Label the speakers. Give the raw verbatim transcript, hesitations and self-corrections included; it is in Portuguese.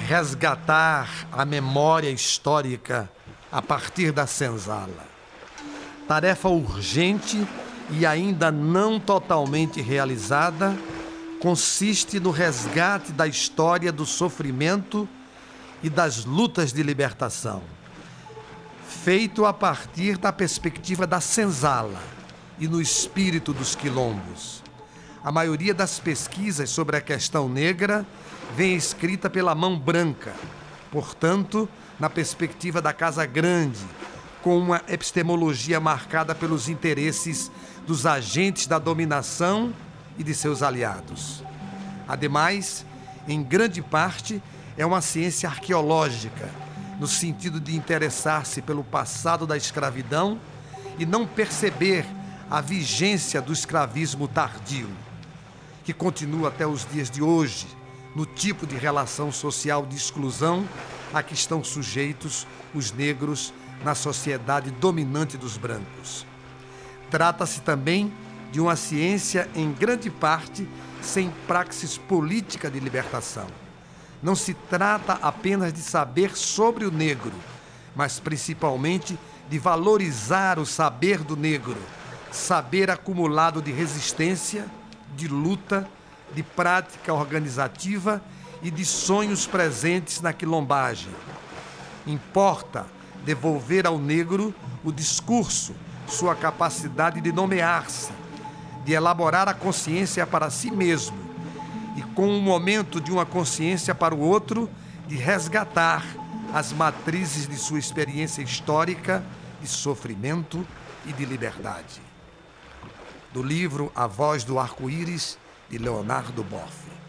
Speaker 1: resgatar a memória histórica a partir da senzala. Tarefa urgente e ainda não totalmente realizada, consiste no resgate da história do sofrimento e das lutas de libertação, feito a partir da perspectiva da senzala e no espírito dos quilombos. A maioria das pesquisas sobre a questão negra vem escrita pela mão branca, portanto, na perspectiva da Casa Grande, com uma epistemologia marcada pelos interesses dos agentes da dominação e de seus aliados. Ademais, em grande parte, é uma ciência arqueológica, no sentido de interessar-se pelo passado da escravidão e não perceber a vigência do escravismo tardio, que continua até os dias de hoje, no tipo de relação social de exclusão a que estão sujeitos os negros na sociedade dominante dos brancos. Trata-se também de uma ciência, em grande parte, sem praxis política de libertação. Não se trata apenas de saber sobre o negro, mas principalmente de valorizar o saber do negro, saber acumulado de resistência, de luta, de prática organizativa e de sonhos presentes na quilombagem. Importa devolver ao negro o discurso, sua capacidade de nomear-se, de elaborar a consciência para si mesmo e, com um momento de uma consciência para o outro, de resgatar as matrizes de sua experiência histórica de sofrimento e de liberdade. Do livro A Voz do Arco-Íris, de Leonardo Boff.